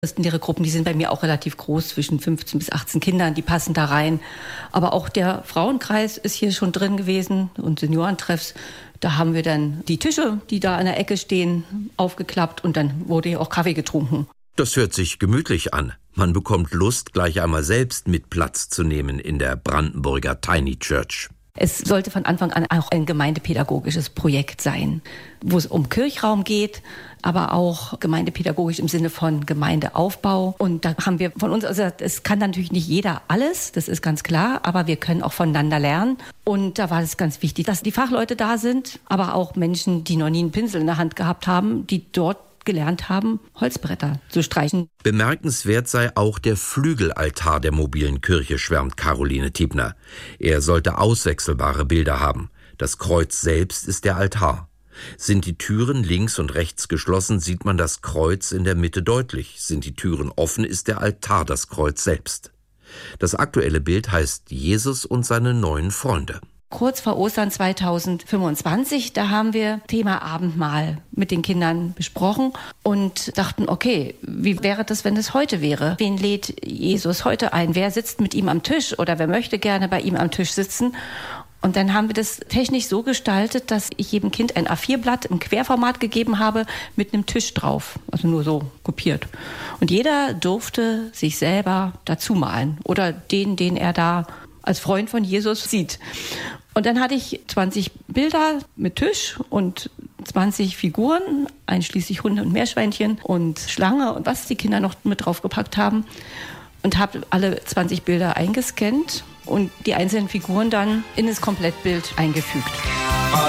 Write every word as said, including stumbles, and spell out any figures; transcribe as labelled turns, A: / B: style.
A: Christenlehre Gruppen, die sind bei mir auch relativ groß, zwischen fünfzehn bis achtzehn Kindern, die passen da rein. Aber auch der Frauenkreis ist hier schon drin gewesen und Seniorentreffs. Da haben wir dann die Tische, die da an der Ecke stehen, aufgeklappt und dann wurde hier auch Kaffee getrunken.
B: Das hört sich gemütlich an. Man bekommt Lust, gleich einmal selbst mit Platz zu nehmen in der Brandenburger Tiny Church.
A: Es sollte von Anfang an auch ein gemeindepädagogisches Projekt sein, wo es um Kirchraum geht, aber auch gemeindepädagogisch im Sinne von Gemeindeaufbau. Und da haben wir von uns, also es kann natürlich nicht jeder alles, das ist ganz klar, aber wir können auch voneinander lernen. Und da war es ganz wichtig, dass die Fachleute da sind, aber auch Menschen, die noch nie einen Pinsel in der Hand gehabt haben, die dort gelernt haben, Holzbretter zu streichen.
B: Bemerkenswert sei auch der Flügelaltar der mobilen Kirche, schwärmt Caroline Tiebner. Er sollte auswechselbare Bilder haben. Das Kreuz selbst ist der Altar. Sind die Türen links und rechts geschlossen, sieht man das Kreuz in der Mitte deutlich. Sind die Türen offen, ist der Altar das Kreuz selbst. Das aktuelle Bild heißt Jesus und seine neuen Freunde.
A: Kurz vor Ostern zweitausendfünfundzwanzig, da haben wir Thema Abendmahl mit den Kindern besprochen und dachten, okay, wie wäre das, wenn es heute wäre? Wen lädt Jesus heute ein? Wer sitzt mit ihm am Tisch oder wer möchte gerne bei ihm am Tisch sitzen? Und dann haben wir das technisch so gestaltet, dass ich jedem Kind ein A vier Blatt im Querformat gegeben habe mit einem Tisch drauf, also nur so kopiert. Und jeder durfte sich selber dazu malen oder den, den er da als Freund von Jesus sieht. Und dann hatte ich zwanzig Bilder mit Tisch und zwanzig Figuren, einschließlich Hunde und Meerschweinchen und Schlange und was die Kinder noch mit draufgepackt haben. Und habe alle zwanzig Bilder eingescannt und die einzelnen Figuren dann in das Komplettbild eingefügt.